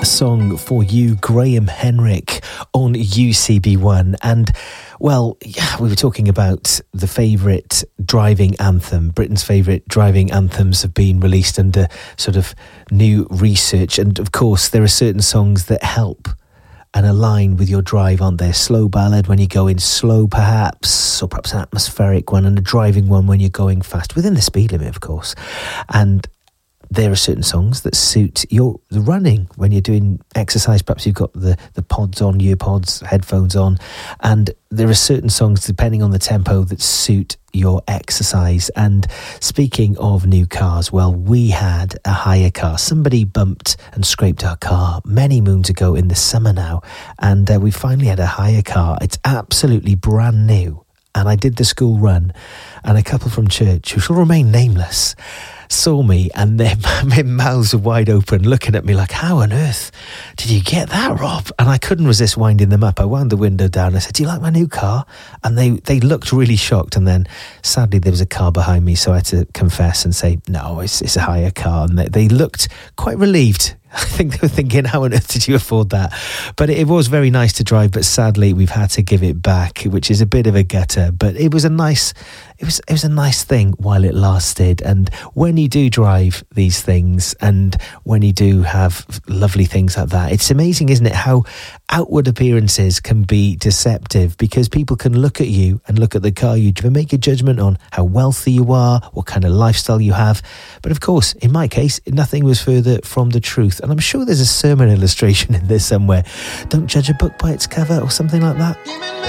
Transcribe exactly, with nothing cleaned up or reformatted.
song for you, Graham Henrik, on U C B one. And, well, yeah, we were talking about the favourite driving anthem. Britain's favourite driving anthems have been released under sort of new research. And, of course, there are certain songs that help and align with your drive, aren't there? Slow ballad when you're going slow, perhaps, or perhaps an atmospheric one, and a driving one when you're going fast, within the speed limit, of course. And there are certain songs that suit your the running when you're doing exercise. Perhaps you've got the, the pods on, ear pods, headphones on, and there are certain songs, depending on the tempo, that suit your exercise. And speaking of new cars, well, we had a hire car. Somebody bumped and scraped our car many moons ago in the summer now, and uh, we finally had a hire car. It's absolutely brand new. And I did the school run, and a couple from church, who shall remain nameless, saw me, and their, their mouths were wide open, looking at me like, how on earth did you get that, Rob? And I couldn't resist winding them up. I wound the window down. I said, do you like my new car? And they, they looked really shocked. And then sadly there was a car behind me, so I had to confess and say, no, it's, it's a hire car. And they, they looked quite relieved. I think they were thinking, how on earth did you afford that? But it was very nice to drive, but sadly we've had to give it back, which is a bit of a gutter. But it was a nice, it was it was a nice thing while it lasted. And when you do drive these things, and when you do have lovely things like that, it's amazing, isn't it, how outward appearances can be deceptive, because people can look at you and look at the car you drive and make a judgment on how wealthy you are, what kind of lifestyle you have. But of course, in my case, nothing was further from the truth. And I'm sure there's a sermon illustration in there somewhere. Don't judge a book by its cover, or something like that.